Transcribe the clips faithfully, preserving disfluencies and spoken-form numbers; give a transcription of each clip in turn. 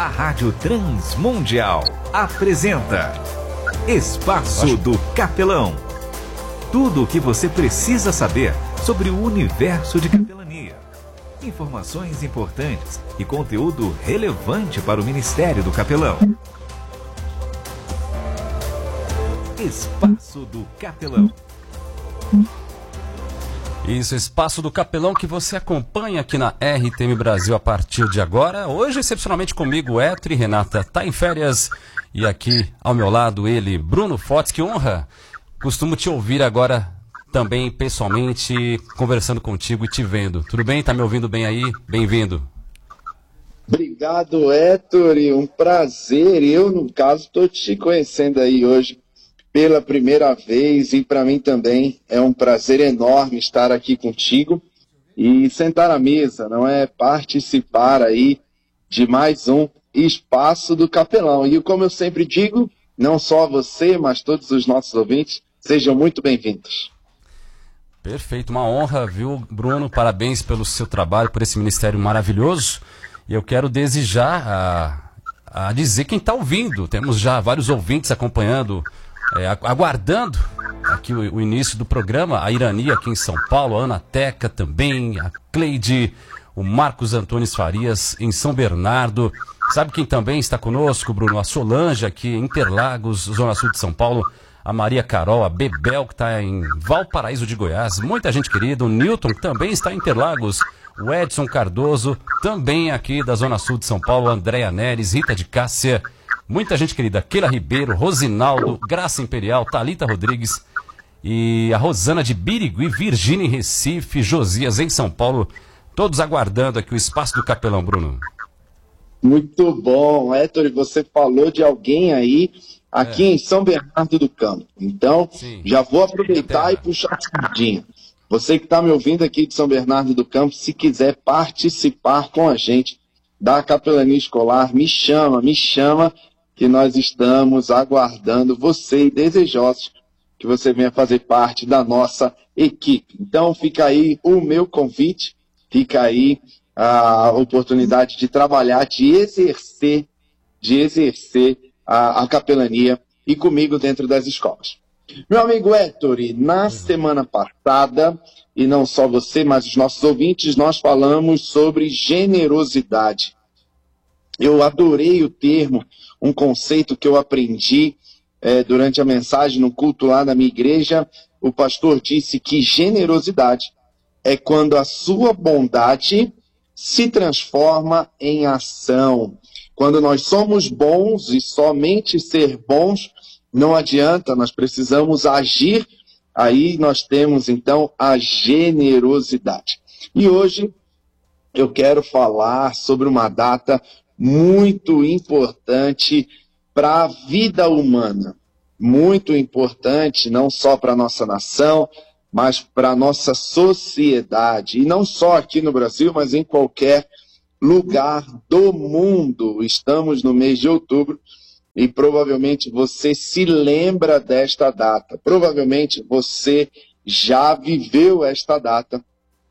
A Rádio Transmundial apresenta Espaço do Capelão. Tudo o que você precisa saber sobre o universo de capelania. Informações importantes e conteúdo relevante para o Ministério do Capelão. Espaço do Capelão. Isso, Espaço do Capelão, que você acompanha aqui na R T M Brasil a partir de agora. Hoje, excepcionalmente comigo, Héctor e Renata tá em férias. E aqui, ao meu lado, ele, Bruno Fortes. Que honra! Costumo te ouvir agora também pessoalmente, conversando contigo e te vendo. Tudo bem? Tá me ouvindo bem aí? Bem-vindo. Obrigado, Héctor. Um prazer. Eu, no caso, estou te conhecendo aí hoje pela primeira vez, e para mim também é um prazer enorme estar aqui contigo e sentar à mesa, não é? Participar aí de mais um Espaço do Capelão. E como eu sempre digo, não só você, mas todos os nossos ouvintes, sejam muito bem-vindos. Perfeito, uma honra, viu, Bruno? Parabéns pelo seu trabalho, por esse ministério maravilhoso. E eu quero desejar a, a dizer quem está ouvindo. Temos já vários ouvintes acompanhando, É, aguardando aqui o, o início do programa. A Irani aqui em São Paulo, a Ana Teca também, a Cleide, o Marcos Antônio Farias em São Bernardo. Sabe quem também está conosco, Bruno? A Solange aqui em Interlagos, Zona Sul de São Paulo. A Maria Carol, a Bebel, que está em Valparaíso de Goiás. Muita gente querida. O Newton, que também está em Interlagos. O Edson Cardoso, também aqui da Zona Sul de São Paulo. Andréa Neres, Rita de Cássia. Muita gente querida, Keila Ribeiro, Rosinaldo, Graça Imperial, Thalita Rodrigues e a Rosana de Birigui, Virgínia em Recife, Josias em São Paulo, todos aguardando aqui o Espaço do Capelão, Bruno. Muito bom, Héctor, você falou de alguém aí aqui é. em São Bernardo do Campo, então Sim. já vou aproveitar e puxar a sardinha. Você que está me ouvindo aqui de São Bernardo do Campo, se quiser participar com a gente da capelania escolar, me chama, me chama, que nós estamos aguardando você e desejosos que você venha fazer parte da nossa equipe. Então fica aí o meu convite, fica aí a oportunidade de trabalhar, de exercer, de exercer a, a capelania e comigo dentro das escolas. Meu amigo Héctor, na semana passada, e não só você, mas os nossos ouvintes, nós falamos sobre generosidade. Eu adorei o termo, um conceito que eu aprendi é, durante a mensagem no culto lá na minha igreja. O pastor disse que generosidade é quando a sua bondade se transforma em ação. Quando nós somos bons e somente ser bons não adianta, nós precisamos agir. Aí nós temos então a generosidade. E hoje eu quero falar sobre uma data muito importante para a vida humana, muito importante não só para a nossa nação, mas para a nossa sociedade, e não só aqui no Brasil, mas em qualquer lugar do mundo. Estamos no mês de outubro e provavelmente você se lembra desta data, provavelmente você já viveu esta data,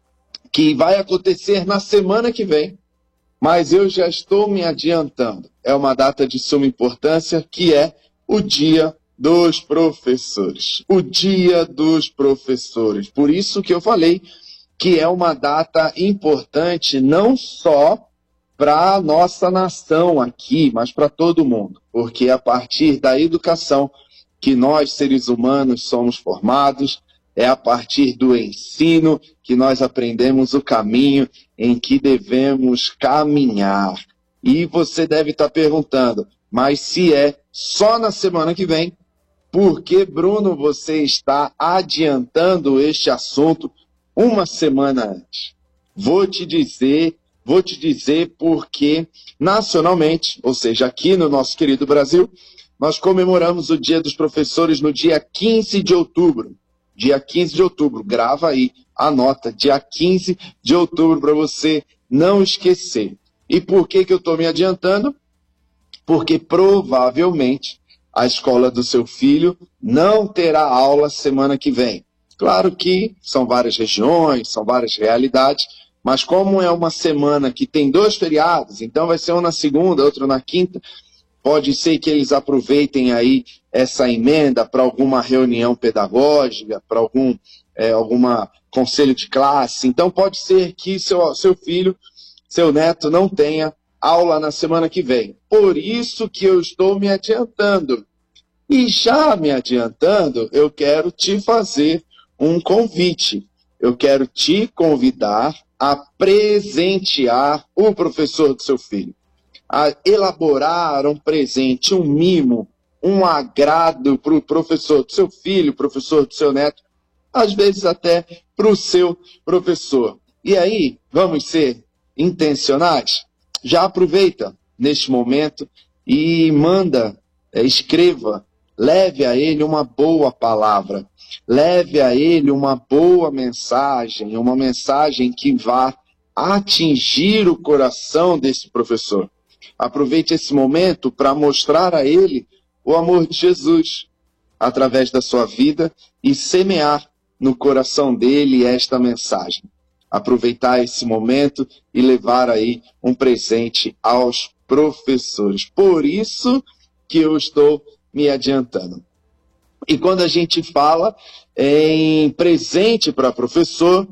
que vai acontecer na semana que vem. Mas eu já estou me adiantando. É uma data de suma importância, que é o Dia dos Professores. O Dia dos Professores. Por isso que eu falei que é uma data importante não só para a nossa nação aqui, mas para todo mundo. Porque é a partir da educação que nós, seres humanos, somos formados. É a partir do ensino que nós aprendemos o caminho em que devemos caminhar. E você deve estar perguntando, mas se é só na semana que vem, por que, Bruno, você está adiantando este assunto uma semana antes? Vou te dizer, vou te dizer porque nacionalmente, ou seja, aqui no nosso querido Brasil, nós comemoramos o Dia dos Professores no dia quinze de outubro. Dia quinze de outubro, grava aí, anota, dia quinze de outubro para você não esquecer. E por que que eu estou me adiantando? Porque provavelmente a escola do seu filho não terá aula semana que vem. Claro que são várias regiões, são várias realidades, mas como é uma semana que tem dois feriados, então vai ser um na segunda, outro na quinta, pode ser que eles aproveitem aí essa emenda para alguma reunião pedagógica, para algum é, alguma conselho de classe. Então pode ser que seu, seu filho, seu neto não tenha aula na semana que vem. Por isso que eu estou me adiantando. E já me adiantando, eu quero te fazer um convite. Eu quero te convidar a presentear o professor do seu filho, a elaborar um presente, um mimo, um agrado para o professor do seu filho, professor do seu neto, às vezes até para o seu professor. E aí, vamos ser intencionais? Já aproveita neste momento e manda, é, escreva, leve a ele uma boa palavra, leve a ele uma boa mensagem, uma mensagem que vá atingir o coração desse professor. Aproveite esse momento para mostrar a ele o amor de Jesus através da sua vida e semear no coração dele esta mensagem. Aproveitar esse momento e levar aí um presente aos professores. Por isso que eu estou me adiantando. E quando a gente fala em presente para professor,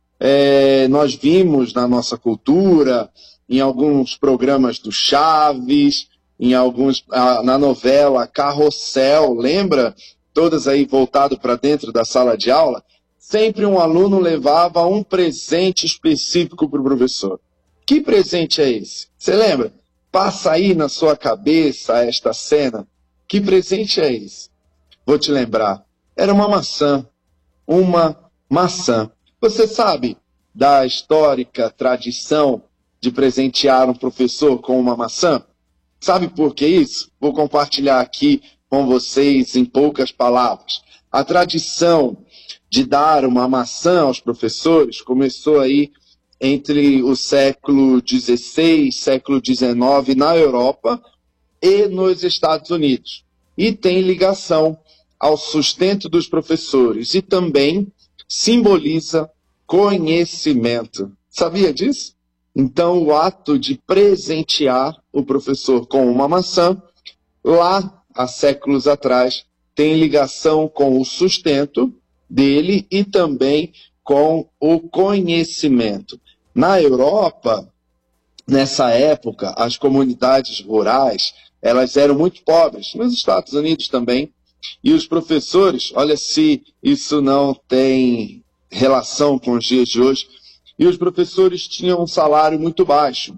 é, nós vimos na nossa cultura, em alguns programas do Chaves, em alguns, na novela Carrossel, lembra? Todas aí voltado para dentro da sala de aula, sempre um aluno levava um presente específico para o professor. Que presente é esse? Você lembra? Passa aí na sua cabeça esta cena. Que presente é esse? Vou te lembrar. Era uma maçã. Uma maçã. Você sabe da histórica tradição de presentear um professor com uma maçã? Sabe por que isso? Vou compartilhar aqui com vocês em poucas palavras. A tradição de dar uma maçã aos professores começou aí entre o século dezesseis, século dezenove na Europa e nos Estados Unidos. E tem ligação ao sustento dos professores e também simboliza conhecimento. Sabia disso? Então, o ato de presentear o professor com uma maçã, lá há séculos atrás, tem ligação com o sustento dele e também com o conhecimento. Na Europa, nessa época, as comunidades rurais, elas eram muito pobres, nos Estados Unidos também, e os professores, olha se isso não tem relação com os dias de hoje, e os professores tinham um salário muito baixo,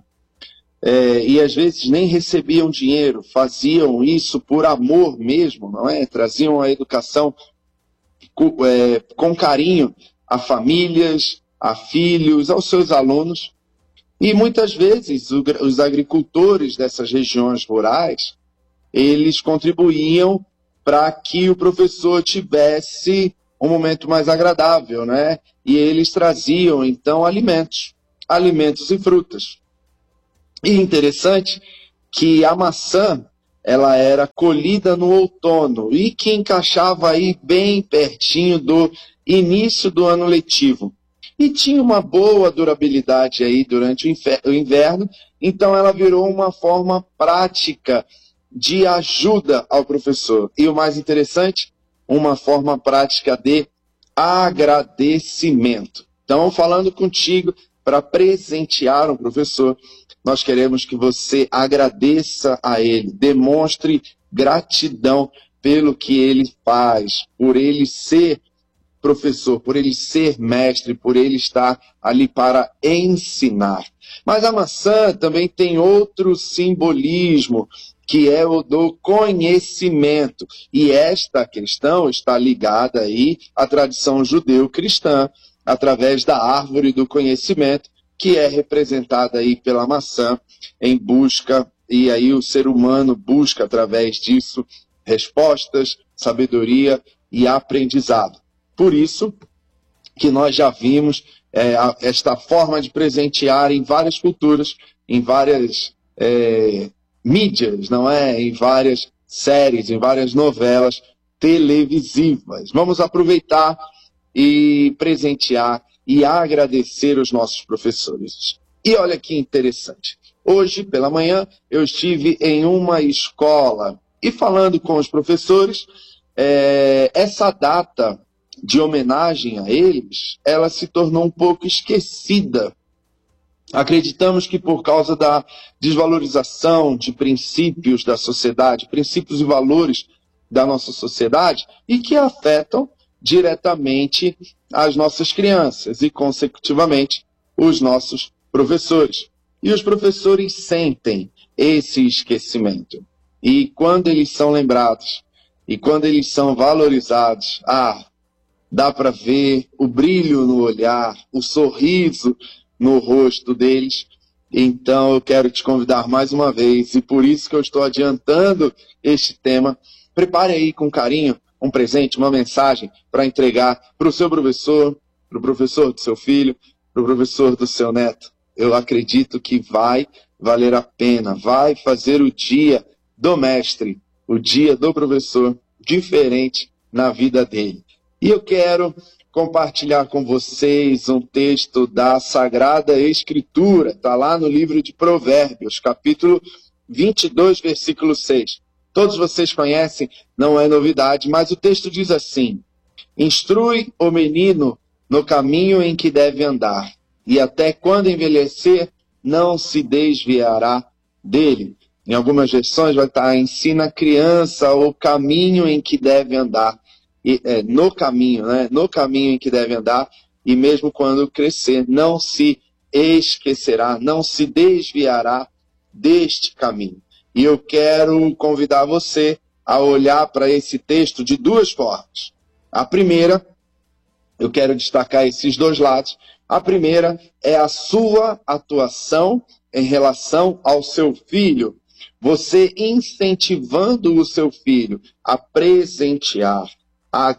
é, e às vezes nem recebiam dinheiro, faziam isso por amor mesmo, não é? Traziam a educação com, é, com carinho a famílias, a filhos, aos seus alunos. E muitas vezes o, os agricultores dessas regiões rurais, eles contribuíam para que o professor tivesse um momento mais agradável, né? E eles traziam, então, alimentos, alimentos e frutas. E interessante que a maçã, ela era colhida no outono e que encaixava aí bem pertinho do início do ano letivo. E tinha uma boa durabilidade aí durante o inverno, então ela virou uma forma prática de ajuda ao professor. E o mais interessante, uma forma prática de agradecimento. Então, falando contigo para presentear um professor, nós queremos que você agradeça a ele, demonstre gratidão pelo que ele faz, por ele ser professor, por ele ser mestre, por ele estar ali para ensinar. Mas a maçã também tem outro simbolismo, que é o do conhecimento. E esta questão está ligada aí à tradição judeu-cristã, através da árvore do conhecimento, que é representada aí pela maçã, em busca, e aí o ser humano busca através disso respostas, sabedoria e aprendizado. Por isso que nós já vimos é, esta forma de presentear em várias culturas, em várias é, mídias, não é? Em várias séries, em várias novelas televisivas. Vamos aproveitar e presentear e agradecer os nossos professores. E olha que interessante. Hoje, pela manhã, eu estive em uma escola e falando com os professores, é, essa data de homenagem a eles, ela se tornou um pouco esquecida. Acreditamos que por causa da desvalorização de princípios da sociedade, princípios e valores da nossa sociedade, e que afetam diretamente as nossas crianças e, consecutivamente, os nossos professores. E os professores sentem esse esquecimento. E quando eles são lembrados, e quando eles são valorizados, ah, dá para ver o brilho no olhar, o sorriso no rosto deles. Então eu quero te convidar mais uma vez, e por isso que eu estou adiantando este tema. Prepare aí com carinho um presente, uma mensagem para entregar para o seu professor, para o professor do seu filho, para o professor do seu neto. Eu acredito que vai valer a pena, vai fazer o dia do mestre, o dia do professor diferente na vida dele. E eu quero compartilhar com vocês um texto da Sagrada Escritura, está lá no livro de Provérbios, capítulo vinte e dois, versículo seis. Todos vocês conhecem, não é novidade, mas o texto diz assim: instrui o menino no caminho em que deve andar, e até quando envelhecer, não se desviará dele. Em algumas versões vai estar: ensina a criança o caminho em que deve andar. E, é, no caminho, né? No caminho em que deve andar, e mesmo quando crescer, não se esquecerá, não se desviará deste caminho. E eu quero convidar você a olhar para esse texto de duas formas. A primeira, eu quero destacar esses dois lados. A primeira é a sua atuação em relação ao seu filho. Você incentivando o seu filho a presentear, a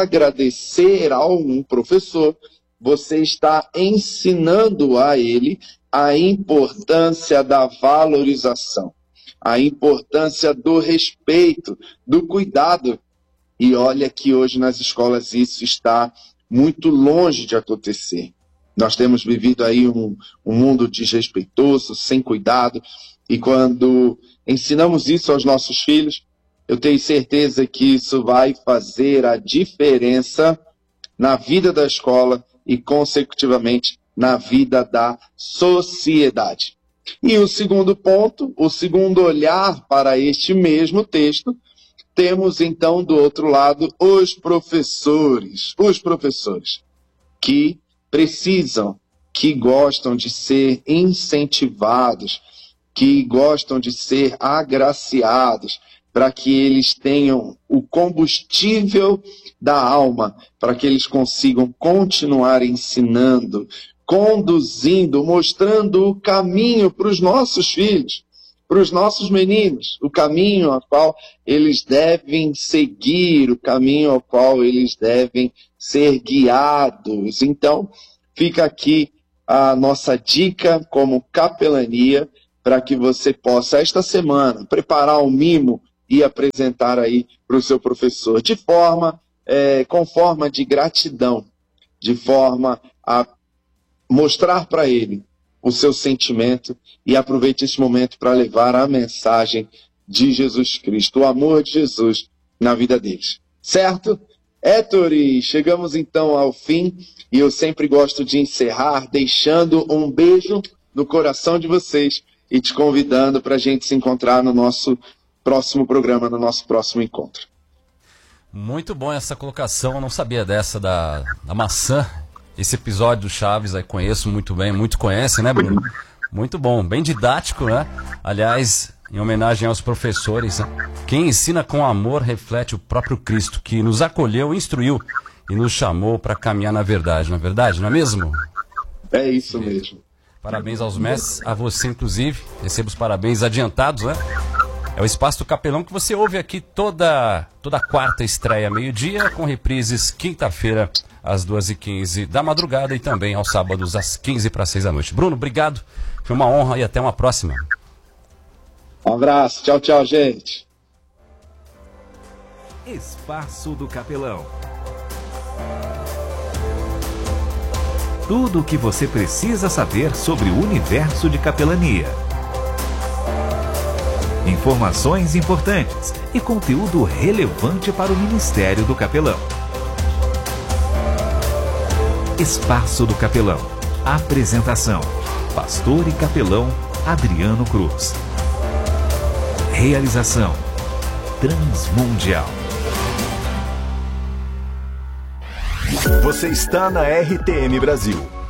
agradecer a um professor, você está ensinando a ele a importância da valorização, a importância do respeito, do cuidado. E olha que hoje nas escolas isso está muito longe de acontecer. Nós temos vivido aí um, um mundo desrespeitoso, sem cuidado, e quando ensinamos isso aos nossos filhos, eu tenho certeza que isso vai fazer a diferença na vida da escola e, consecutivamente, na vida da sociedade. E o segundo ponto, o segundo olhar para este mesmo texto, temos então do outro lado os professores, os professores que precisam, que gostam de ser incentivados, que gostam de ser agraciados, para que eles tenham o combustível da alma, para que eles consigam continuar ensinando, conduzindo, mostrando o caminho para os nossos filhos, para os nossos meninos, o caminho ao qual eles devem seguir, o caminho ao qual eles devem ser guiados. Então, fica aqui a nossa dica como capelania, para que você possa, esta semana, preparar um mimo e apresentar aí para o seu professor, de forma, é, com forma de gratidão, de forma a mostrar para ele o seu sentimento, e aproveite esse momento para levar a mensagem de Jesus Cristo, o amor de Jesus na vida deles. Certo? Héctor, e chegamos então ao fim, e eu sempre gosto de encerrar deixando um beijo no coração de vocês e te convidando para a gente se encontrar no nosso próximo programa, no nosso próximo encontro. Muito bom essa colocação, eu não sabia dessa da, da maçã. Esse episódio do Chaves aí conheço muito bem, muito conhece, né, Bruno? Muito bom, bem didático, né? Aliás, em homenagem aos professores, né? Quem ensina com amor reflete o próprio Cristo, que nos acolheu, instruiu e nos chamou para caminhar na verdade, não é verdade, não é mesmo? É isso mesmo. Parabéns aos mestres, a você inclusive, receba os parabéns adiantados, né? É o Espaço do Capelão que você ouve aqui toda, toda quarta estreia meio-dia, com reprises quinta-feira às duas e quinze da madrugada e também aos sábados às quinze para seis da noite. Bruno, obrigado, foi uma honra e até uma próxima. Um abraço, tchau, tchau, gente. Espaço do Capelão. Tudo o que você precisa saber sobre o universo de capelania. Informações importantes e conteúdo relevante para o Ministério do Capelão. Espaço do Capelão. Apresentação: Pastor e Capelão Adriano Cruz. Realização: Transmundial. Você está na R T M Brasil.